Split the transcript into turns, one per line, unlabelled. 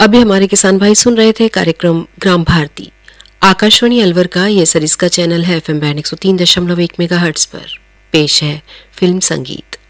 अभी हमारे किसान भाई सुन रहे थे कार्यक्रम ग्राम भारती। आकाशवाणी अलवर का यह सरिस्का चैनल है FM बैंड 103.1 मेगाहर्ट्ज पर। पेश है फिल्म संगीत।